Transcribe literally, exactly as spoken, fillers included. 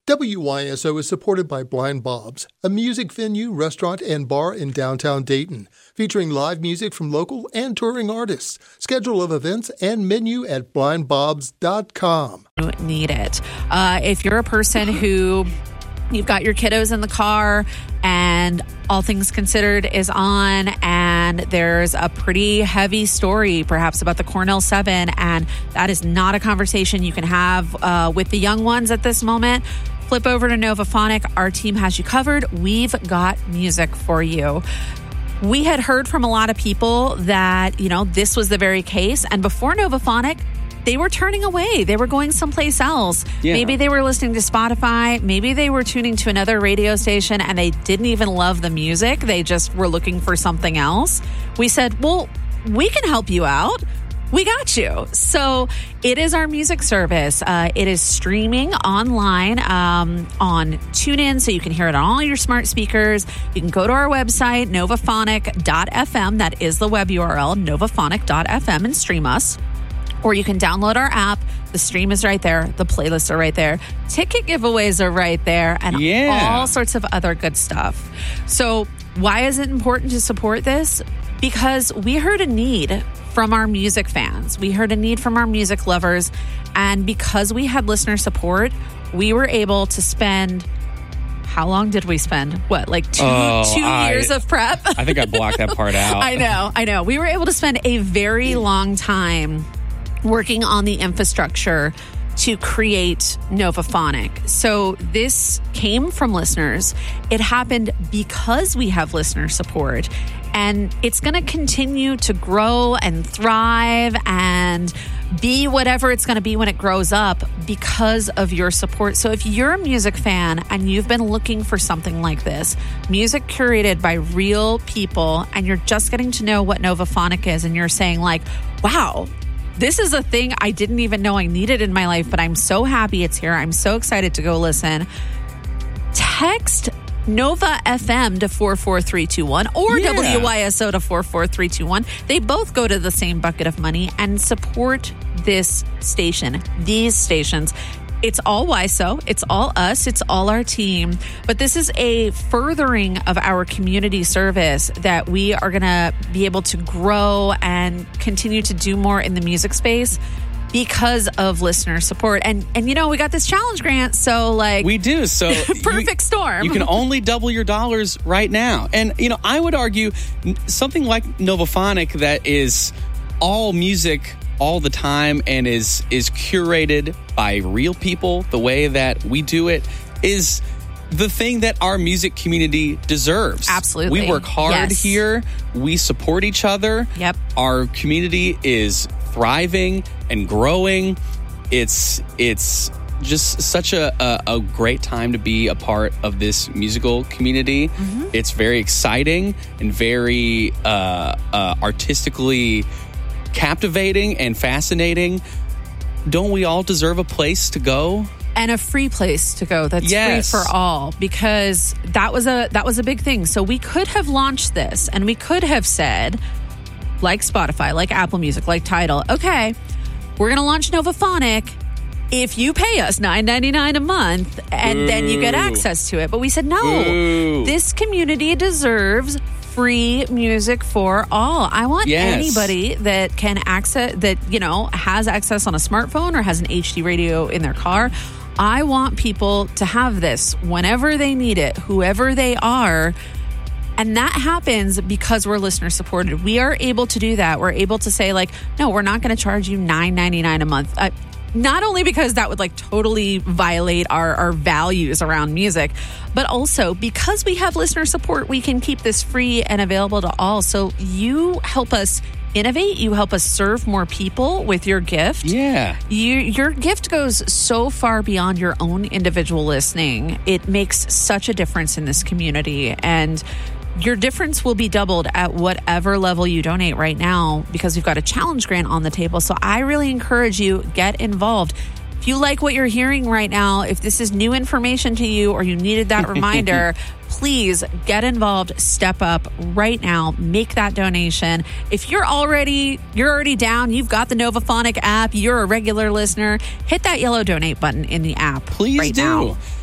W Y S O is supported by Blind Bob's, a music venue, restaurant, and bar in downtown Dayton, featuring live music from local and touring artists. Schedule of events and menu at blind bobs dot com. Need it. Uh, if you're a person who you've got your kiddos in the car and All Things Considered is on, and there's a pretty heavy story perhaps about the Cornell seven, and that is not a conversation you can have uh, with the young ones at this moment, flip over to Novaphonic. Our team has you covered. We've got music for you. We had heard from a lot of people that, you know, this was the very case. And before Novaphonic, they were turning away. They were going someplace else. Yeah. Maybe they were listening to Spotify. Maybe they were tuning to another radio station and they didn't even love the music. They just were looking for something else. We said, well, we can help you out. We got you. So it is our music service. Uh, it is streaming online um, on TuneIn, so you can hear it on all your smart speakers. You can go to our website, novaphonic dot f m. That is the web U R L, novaphonic dot f m, and stream us. Or you can download our app. The stream is right there. The playlists are right there. Ticket giveaways are right there. And yeah. all sorts of other good stuff. So why is it important to support this? Because we heard a need from our music fans. We heard a need from our music lovers. And because we had listener support, we were able to spend... How long did we spend? What, like two, oh, two I, years of prep? I think I blocked that part out. I know, I know. We were able to spend a very long time working on the infrastructure to create Novaphonic. So this came from listeners. It happened because we have listener support. And it's going to continue to grow and thrive and be whatever it's going to be when it grows up because of your support. So if you're a music fan and you've been looking for something like this, music curated by real people, and you're just getting to know what Novaphonic is, and you're saying like, wow, this is a thing I didn't even know I needed in my life, but I'm so happy it's here. I'm so excited to go listen. Text Nova F M to four four three two one or yeah. W Y S O to four four three two one. They both go to the same bucket of money and support this station, these stations. It's all Y S O. It's all us. It's all our team. But this is a furthering of our community service that we are going to be able to grow and continue to do more in the music space because of listener support. And, and you know, we got this challenge grant, so like... We do, so... perfect you, storm. You can only double your dollars right now. And, you know, I would argue something like Novaphonic that is all music all the time and is is curated by real people the way that we do it is the thing that our music community deserves. Absolutely. We work hard yes. here. We support each other. Yep. Our community is thriving and growing. It's it's just such a, a, a great time to be a part of this musical community. Mm-hmm. It's very exciting and very uh, uh, artistically captivating and fascinating. Don't we all deserve a place to go? And a free place to go that's yes. free for all, because that was a that was a big thing. So we could have launched this and we could have said, like Spotify, like Apple Music, like Tidal, okay, we're going to launch Novaphonic if you pay us nine ninety-nine a month and Ooh. then you get access to it. But we said, no, Ooh. this community deserves free music for all. I want yes. anybody that can access, that, you know, has access on a smartphone or has an H D radio in their car. I want people to have this whenever they need it, whoever they are. And that happens because we're listener supported. We are able to do that. We're able to say like, no, we're not going to charge you nine ninety-nine a month. Uh, not only because that would like totally violate our, our values around music, but also because we have listener support, we can keep this free and available to all. So you help us innovate. You help us serve more people with your gift. Yeah. You, your gift goes so far beyond your own individual listening. It makes such a difference in this community. And your difference will be doubled at whatever level you donate right now because we've got a challenge grant on the table. So I really encourage you, get involved. If you like what you're hearing right now, if this is new information to you or you needed that reminder, please get involved, step up right now, make that donation. If you're already you're already down, you've got the Novaphonic app, you're a regular listener, hit that yellow donate button in the app. Please right do. now.